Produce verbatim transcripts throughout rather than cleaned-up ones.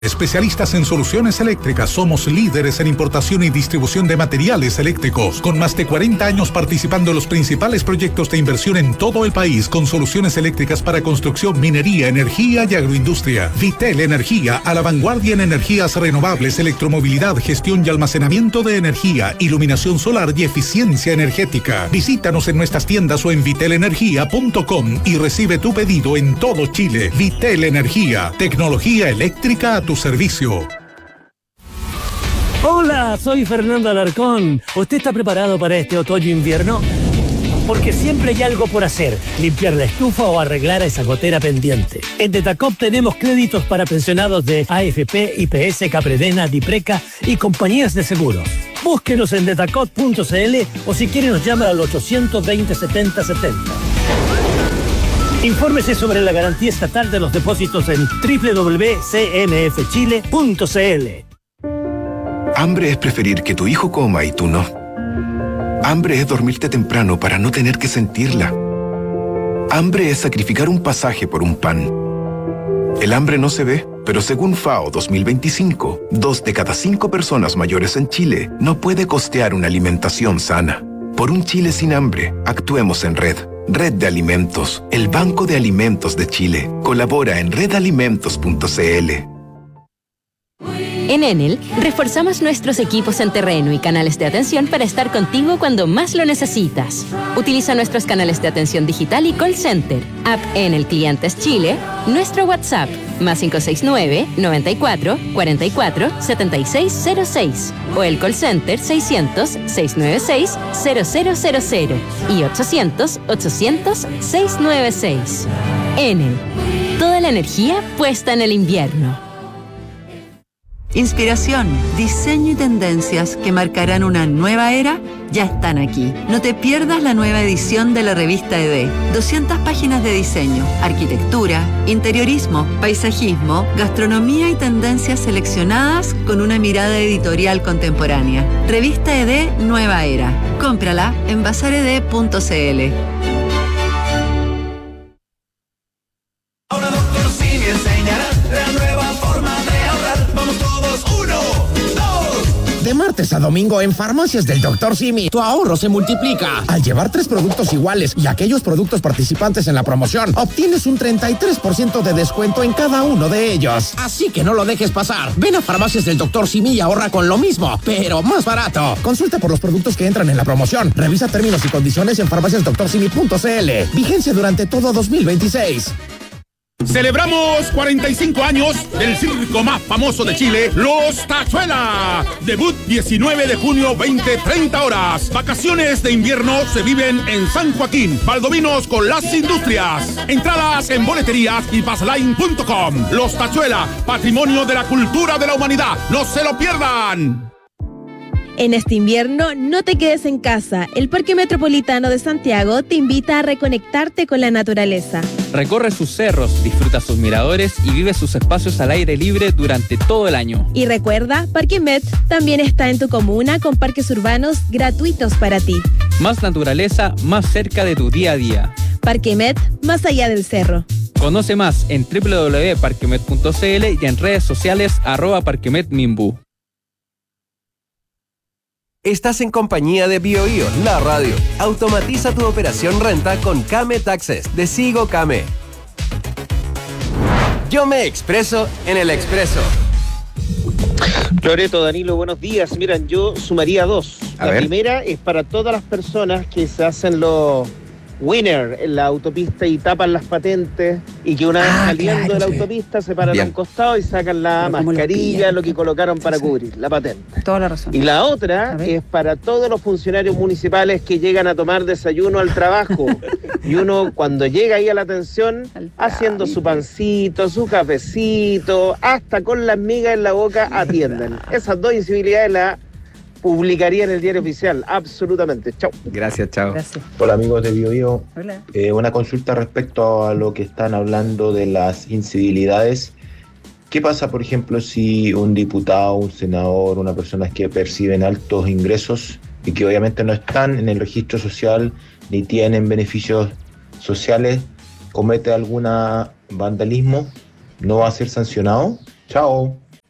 Especialistas en soluciones eléctricas, somos líderes en importación y distribución de materiales eléctricos, con más de cuarenta años participando en los principales proyectos de inversión en todo el país, con soluciones eléctricas para construcción, minería, energía y agroindustria. Vitel Energía, a la vanguardia en energías renovables, electromovilidad, gestión y almacenamiento de energía, iluminación solar y eficiencia energética. Visítanos en nuestras tiendas o en vitel energía punto com y recibe tu pedido en todo Chile. Vitel Energía, tecnología eléctrica a tu servicio. Hola, soy Fernando Alarcón. ¿Usted está preparado para este otoño-invierno? Porque siempre hay algo por hacer, limpiar la estufa o arreglar esa gotera pendiente. En Detacop tenemos créditos para pensionados de A F P, I P S, Capredena, Dipreca y compañías de seguros. Búsquenos en detacop punto c l o si quiere nos llama al ochocientos veinte, setenta setenta. Infórmese sobre la garantía estatal de los depósitos en doble u doble u doble u punto c n f chile punto c l. Hambre es preferir que tu hijo coma y tú no. Hambre es dormirte temprano para no tener que sentirla. Hambre es sacrificar un pasaje por un pan. El hambre no se ve, pero según FAO dos mil veinticinco, dos de cada cinco personas mayores en Chile no puede costear una alimentación sana. Por un Chile sin hambre, actuemos en red. Red de Alimentos, el Banco de Alimentos de Chile. Colabora en red alimentos punto c l. En Enel, reforzamos nuestros equipos en terreno y canales de atención para estar contigo cuando más lo necesitas. Utiliza nuestros canales de atención digital y call center, app Enel Clientes Chile, nuestro WhatsApp, más cinco seis nueve, noventa y cuatro, cuarenta y cuatro, setenta y seis cero seis, o el call center seiscientos, seiscientos noventa y seis, cero cero cero cero y ochocientos, ochocientos, seiscientos noventa y seis. Enel, toda la energía puesta en el invierno. Inspiración, diseño y tendencias que marcarán una nueva era ya están aquí. No te pierdas la nueva edición de la revista E D. doscientas páginas de diseño, arquitectura, interiorismo, paisajismo, gastronomía y tendencias seleccionadas con una mirada editorial contemporánea. Revista E D Nueva Era. Cómprala en bazar e d punto c l. De martes a domingo en Farmacias del doctor Simi, tu ahorro se multiplica. Al llevar tres productos iguales y aquellos productos participantes en la promoción, obtienes un treinta y tres por ciento de descuento en cada uno de ellos. Así que no lo dejes pasar. Ven a Farmacias del doctor Simi y ahorra con lo mismo, pero más barato. Consulta por los productos que entran en la promoción. Revisa términos y condiciones en farmacias doctor simi punto c l. Vigencia durante todo dos mil veintiséis. Celebramos cuarenta y cinco años del circo más famoso de Chile, Los Tachuela. Debut diecinueve de junio, veinte treinta horas. Vacaciones de invierno se viven en San Joaquín, Valdovinos con las Industrias. Entradas en boleterías y passline punto com. Los Tachuela, patrimonio de la cultura de la humanidad. ¡No se lo pierdan! En este invierno, no te quedes en casa. El Parque Metropolitano de Santiago te invita a reconectarte con la naturaleza. Recorre sus cerros, disfruta sus miradores y vive sus espacios al aire libre durante todo el año. Y recuerda, Parque Met también está en tu comuna con parques urbanos gratuitos para ti. Más naturaleza, más cerca de tu día a día. Parque Met, más allá del cerro. Conoce más en doble u doble u doble u punto parquemet punto c l y en redes sociales arroba parquemetminbu. Estás en compañía de BioIo, la radio. Automatiza tu operación renta con Kame Taxes de Sigo Kame. Yo me expreso en el expreso. Loreto, Danilo, buenos días. Miren, yo sumaría dos. A la ver. primera es para todas las personas que se hacen los winner en la autopista y tapan las patentes y que una vez Ah, saliendo claro, de la sí. autopista se paran Bien. a un costado y sacan la Pero ¿cómo los mascarilla, pillan? lo que colocaron para Sí. cubrir, la patente. Toda la razón. Y la otra A ver. es para todos los funcionarios municipales que llegan a tomar desayuno al trabajo. Y uno cuando llega ahí a la atención, haciendo su pancito, su cafecito, hasta con las migas en la boca, atienden. Esas dos incivilidades las publicaría en el diario oficial, absolutamente. Chau. Gracias, chao. Gracias. Hola amigos de BioBio, Hola. eh, una consulta respecto a lo que están hablando de las incivilidades. ¿Qué pasa, por ejemplo, si un diputado, un senador, una persona que perciben altos ingresos y que obviamente no están en el registro social ni tienen beneficios sociales, comete algún vandalismo? ¿No va a ser sancionado? Chao.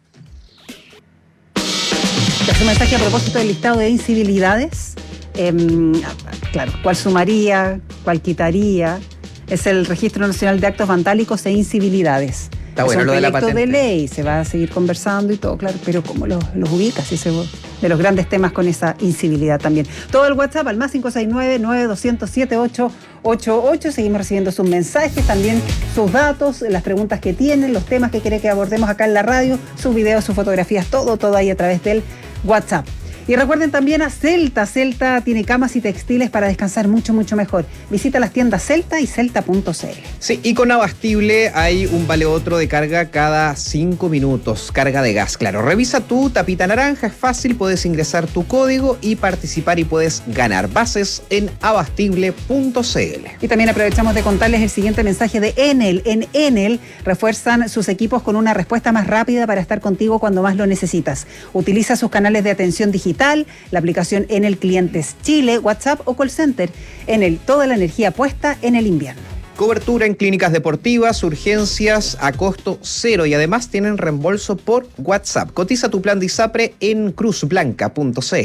Su mensaje a propósito del listado de incivilidades. Eh, claro, ¿cuál sumaría? ¿Cuál quitaría? Es el Registro Nacional de Actos Vandálicos e Incivilidades. Está bueno lo de la patente. Es un proyecto de ley, se va a seguir conversando y todo, claro, pero ¿cómo los, los ubicas? Ese, de los grandes temas con esa incivilidad también. Todo el WhatsApp al más cinco seis nueve, nueve dos cero cero, siete ocho ocho ocho. Seguimos recibiendo sus mensajes, también sus datos, las preguntas que tienen, los temas que quiere que abordemos acá en la radio, sus videos, sus fotografías, todo, todo ahí a través del WhatsApp. Y recuerden también a Celta. Celta tiene camas y textiles para descansar mucho, mucho mejor. Visita las tiendas Celta y celta punto c l. Sí, y con Abastible hay un vale otro de carga cada cinco minutos. Carga de gas, claro. Revisa tu tapita naranja, es fácil, puedes ingresar tu código y participar y puedes ganar. Bases en abastible punto c l. Y también aprovechamos de contarles el siguiente mensaje de Enel. En Enel refuerzan sus equipos con una respuesta más rápida para estar contigo cuando más lo necesitas. Utiliza sus canales de atención digital, la aplicación Enel Clientes Chile, WhatsApp o call center. Enel, toda la energía puesta en el invierno. Cobertura en clínicas deportivas, urgencias a costo cero y además tienen reembolso por WhatsApp. Cotiza tu plan de ISAPRE en cruz blanca punto c l.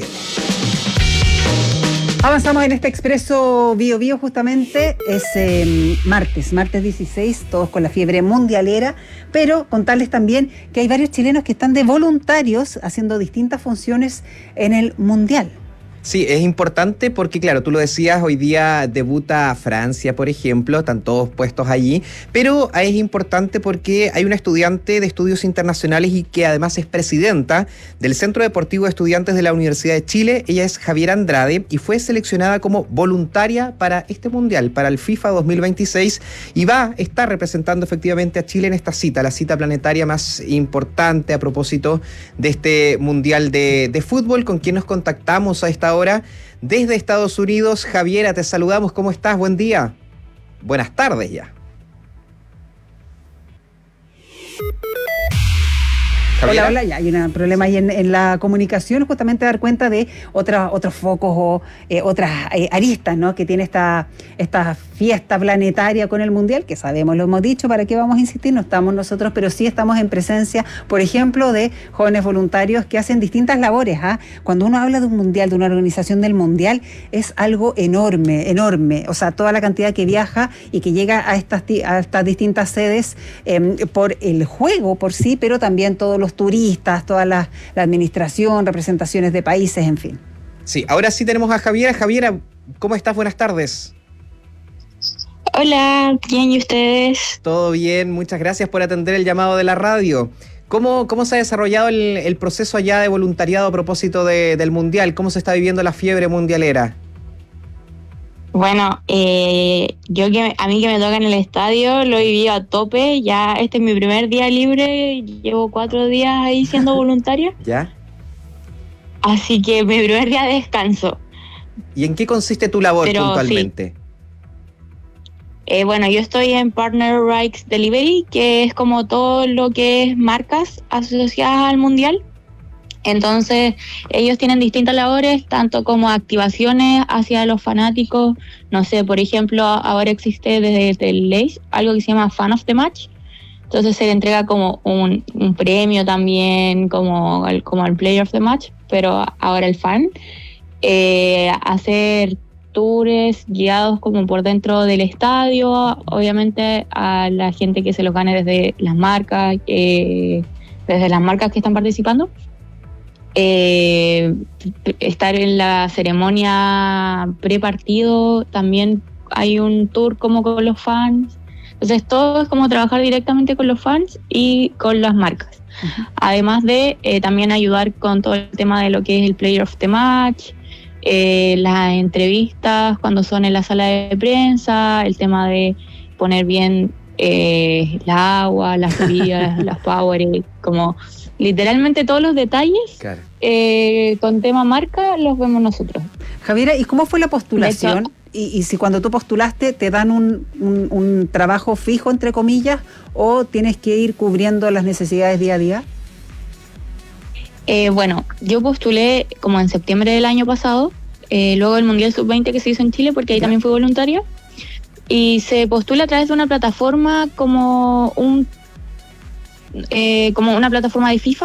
Avanzamos en este expreso Bio Bio, justamente es eh, martes, martes dieciséis, todos con la fiebre mundialera, pero contarles también que hay varios chilenos que están de voluntarios haciendo distintas funciones en el mundial. Sí, es importante porque, claro, tú lo decías, hoy día debuta Francia, por ejemplo, están todos puestos allí, pero es importante porque hay una estudiante de estudios internacionales y que además es presidenta del Centro Deportivo de Estudiantes de la Universidad de Chile. Ella es Javiera Andrade y fue seleccionada como voluntaria para este Mundial, para el FIFA dos mil veintiséis, y va a estar representando efectivamente a Chile en esta cita, la cita planetaria más importante a propósito de este Mundial de, de fútbol, con quien nos contactamos a esta hora. Ahora, desde Estados Unidos. Javiera, te saludamos. ¿Cómo estás? Buen día. Buenas tardes ya. Hola, hola, ya hay un problema ahí en, en la comunicación, justamente dar cuenta de otra, otros focos o eh, otras eh, aristas, ¿no?, que tiene esta, esta fiesta planetaria con el Mundial, que sabemos, lo hemos dicho, ¿para qué vamos a insistir? No estamos nosotros, pero sí estamos en presencia, por ejemplo, de jóvenes voluntarios que hacen distintas labores. ¿ah? Cuando uno habla de un Mundial, de una organización del Mundial, es algo enorme, enorme. O sea, toda la cantidad que viaja y que llega a estas, a estas distintas sedes eh, por el juego por sí, pero también todos los turistas, toda la, la administración, representaciones de países, en fin. Sí, ahora sí tenemos a Javiera. Javiera, ¿cómo estás? Buenas tardes. Hola, bien, ¿y ustedes? Todo bien, muchas gracias por atender el llamado de la radio. ¿Cómo, cómo se ha desarrollado el, el proceso allá de voluntariado a propósito de, del Mundial? ¿Cómo se está viviendo la fiebre mundialera? Bueno, eh, yo que a mí que me toca en el estadio lo he vivido a tope. Ya este es mi primer día libre, llevo cuatro días ahí siendo voluntaria. ¿Ya? Así que mi primer día de descanso. ¿Y en qué consiste tu labor Pero, puntualmente? Sí. Eh, bueno, yo estoy en Partner Rights Delivery, que es como todo lo que es marcas asociadas al Mundial. Entonces, ellos tienen distintas labores, tanto como activaciones hacia los fanáticos. No sé, por ejemplo, ahora existe desde el Lace algo que se llama Fan of the Match. Entonces se le entrega como un, un premio también, como el, como el Player of the Match, pero ahora el fan. Eh, hacer tours guiados como por dentro del estadio, obviamente a la gente que se los gane desde las marcas, eh, desde las marcas que están participando. Eh, estar en la ceremonia pre-partido, también hay un tour como con los fans. Entonces todo es como trabajar directamente con los fans y con las marcas. Uh-huh. Además de eh, también ayudar con todo el tema de lo que es el Player of the Match, eh, las entrevistas cuando son en la sala de prensa, el tema de poner bien eh, la agua, las bebidas, las power, como literalmente todos los detalles, claro. eh, con tema marca los vemos nosotros. Javiera, ¿y cómo fue la postulación? Y, y si cuando tú postulaste te dan un, un, un trabajo fijo, entre comillas, o tienes que ir cubriendo las necesidades día a día. Eh, bueno, yo postulé como en septiembre del año pasado, eh, luego del Mundial sub veinte que se hizo en Chile, porque ahí ya. también fui voluntaria, y se postula a través de una plataforma como un eh, como una plataforma de FIFA,